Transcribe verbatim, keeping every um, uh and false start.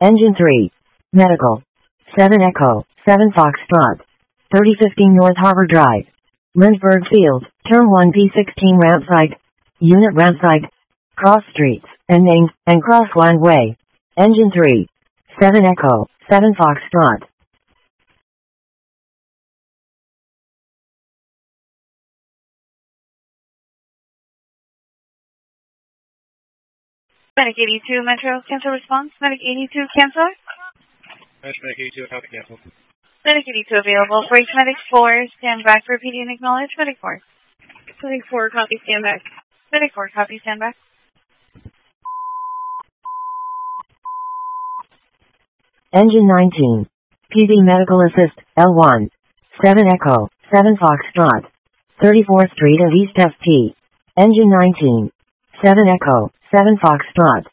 Engine three. Medical. seven Echo, seven Foxtrot. thirty fifteen North Harbor Drive. Lindbergh Field, Turn one P sixteen ramp site. Unit ramp site. Cross streets, and main, and Crossline Way. Engine three. seven Echo, seven Foxtrot. Medic eighty-two, Metro, cancel response. Medic eighty-two, cancel. Medic eighty-two, copy, cancel. Medic eighty-two available. Brace Medic four, stand back for P D and acknowledge. Medic four. Medic four, copy, stand back. Medic four, copy, stand back. Engine nineteen. P D Medical Assist, L one. seven Echo, seven Foxtrot. thirty-fourth Street and East F P. Engine nineteen. seven Echo, seven Foxtrot.